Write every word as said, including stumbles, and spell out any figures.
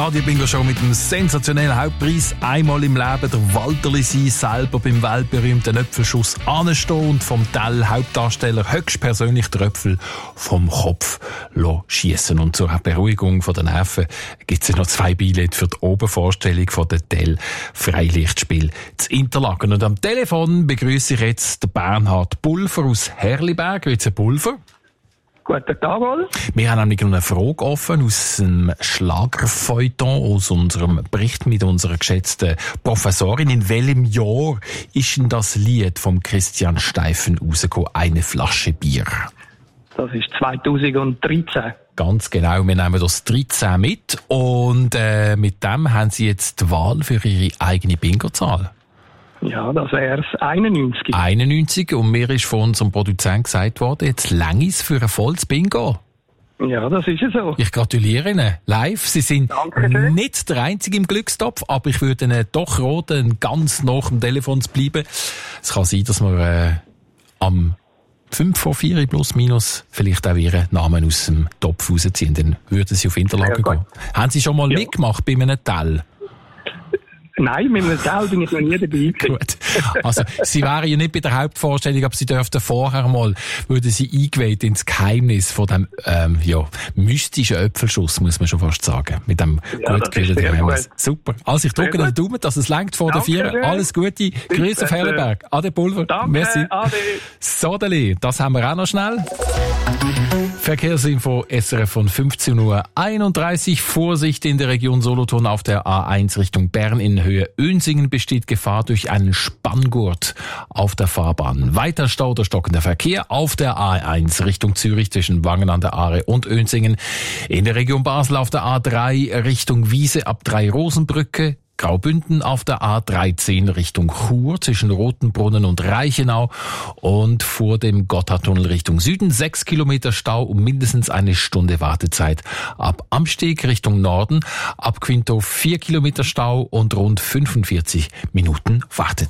Radio Bingo Show mit dem sensationellen Hauptpreis. Einmal im Leben der Walterli sein, selber beim weltberühmten Äpfelschuss anstehen und vom Tell Hauptdarsteller höchstpersönlich den Äpfel vom Kopf schiessen. Und zur Beruhigung der Nerven gibt es ja noch zwei Billette für die Obervorstellung von der Tell Freilichtspiel zu Interlaken. Und am Telefon begrüße ich jetzt den Bernhard Pulver aus Herliberg. Grüezi, Pulver. Guten Tag, wohl. Wir haben nämlich noch eine Frage offen aus dem Schlagerfeuilleton, aus unserem Bericht mit unserer geschätzten Professorin. In welchem Jahr ist denn das Lied von Christian Steifen rausgekommen, «Eine Flasche Bier»? Das ist zweitausenddreizehn. Ganz genau, wir nehmen das dreizehn mit und äh, mit dem haben Sie jetzt die Wahl für Ihre eigene Bingo-Zahl. Ja, das wäre einundneunzig. einundneunzig und mir ist von unserem Produzenten gesagt worden, jetzt lang ist für ein volles Bingo. Ja, das ist ja so. Ich gratuliere Ihnen live. Sie sind Dankeschön. Nicht der Einzige im Glückstopf, aber ich würde Ihnen doch raten, ganz nah am Telefon zu bleiben. Es kann sein, dass wir äh, am fünf vor vier plus minus vielleicht auch Ihren Namen aus dem Topf rausziehen. Dann würden Sie auf Interlaken ja, gehen. Haben Sie schon mal ja. mitgemacht bei einem Tell? Nein, mit einem Tell bin ich noch nie dabei. Gut. Also, Sie wären ja nicht bei der Hauptvorstellung, aber Sie dürften vorher mal, würden Sie eingeweiht ins Geheimnis von dem, ähm, ja, mystischen Äpfelschuss, muss man schon fast sagen. Mit dem ja, gut gehörten Geheimnis. Super. Also, ich drücke den Daumen, dass es reicht vor der Vier. Alles Gute. Grüße auf Herliberg. Ade Pulver. Danke. Merci. Ade. Sodeli, das haben wir auch noch schnell. Verkehrsinfo S R F von fünfzehn Uhr einunddreißig. Vorsicht in der Region Solothurn auf der A eins Richtung Bern in Höhe Önsingen besteht Gefahr durch einen Spanngurt auf der Fahrbahn. Weiter Stau oder stockender Verkehr auf der A eins Richtung Zürich zwischen Wangen an der Aare und Önsingen. In der Region Basel auf der A drei Richtung Wiese ab drei Rosenbrücke. Graubünden auf der A dreizehn Richtung Chur zwischen Rotenbrunnen und Reichenau und vor dem Gotthardtunnel Richtung Süden sechs Kilometer Stau und mindestens eine Stunde Wartezeit. Ab Amsteg Richtung Norden, ab Quinto vier Kilometer Stau und rund fünfundvierzig Minuten Wartezeit.